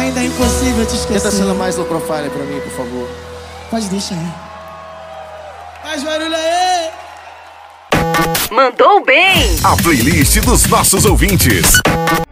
ainda é impossível te esquecer. Tenta sendo mais low profile pra mim, por favor. Pode deixar. Faz barulho aí! Mandou bem! A playlist dos nossos ouvintes.